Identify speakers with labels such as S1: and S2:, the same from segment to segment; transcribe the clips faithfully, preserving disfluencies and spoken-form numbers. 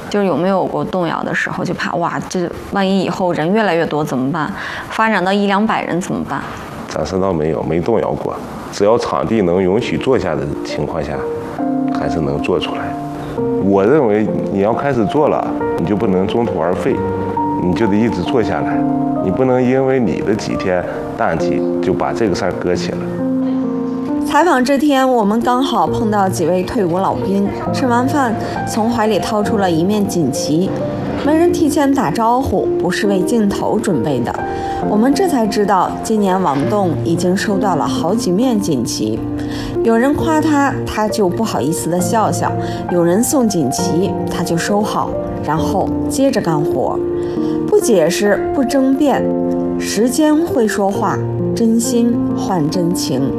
S1: 就是有没有过动摇的时候，就怕哇，这万一以后人越来越多怎么办？发展到一两百人怎么办？
S2: 暂时倒没有，没动摇过。只要场地能允许坐下的情况下，还是能做出来。我认为你要开始做了，你就不能中途而废，你就得一直做下来。你不能因为你的几天淡季就把这个事儿搁起了。
S3: 采访这天，我们刚好碰到几位退伍老兵，吃完饭从怀里掏出了一面锦旗，没人提前打招呼，不是为镜头准备的。我们这才知道，今年王栋已经收到了好几面锦旗。有人夸他，他就不好意思地笑笑；有人送锦旗，他就收好，然后接着干活，不解释，不争辩。时间会说话，真心换真情。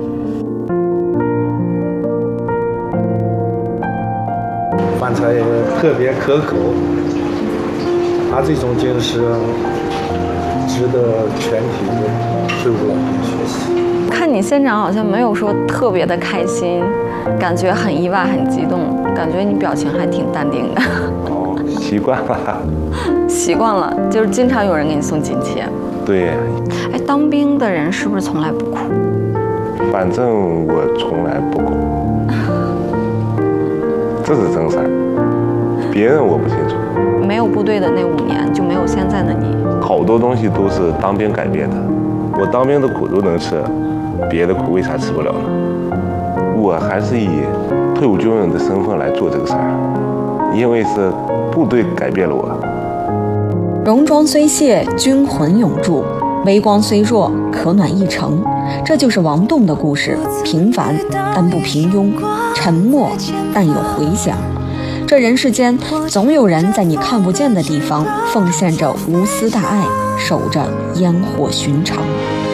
S4: 饭菜也特别可口，他这种精神值得全体的退伍老兵学习。
S1: 看你现场好像没有说特别的开心，感觉很意外很激动，感觉你表情还挺淡定的。
S2: 哦，习惯了。
S1: 习惯了，就是经常有人给你送锦旗。
S2: 对。
S1: 哎，当兵的人是不是从来不哭？
S2: 反正我从来不哭。这是真事儿，别人我不清楚。
S1: 没有部队的那五年，就没有现在的你。
S2: 好多东西都是当兵改变的。我当兵的苦都能吃，别的苦为啥吃不了呢？我还是以退伍军人的身份来做这个事儿，因为是部队改变了我。
S3: 戎装虽卸，军魂永驻；微光虽弱，可暖一城。这就是王栋的故事，平凡但不平庸，沉默但有回响。这人世间，总有人在你看不见的地方，奉献着无私大爱，守着烟火寻常。